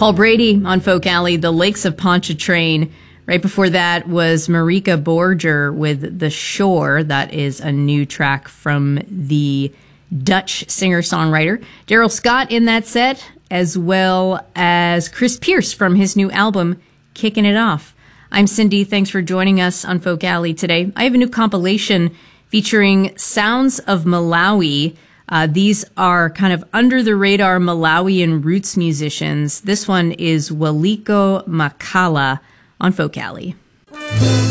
Paul Brady on Folk Alley, The Lakes of Pontchartrain. Right before that was Marika Borger with The Shore. That is a new track from the Dutch singer-songwriter. Daryl Scott in that set, as well as Chris Pierce from his new album, Kicking It Off. I'm Cindy. Thanks for joining us on Folk Alley today. I have a new compilation featuring Sounds of Malawi. These are kind of under-the-radar Malawian roots musicians. This one is Waliko Makala on Folk Alley.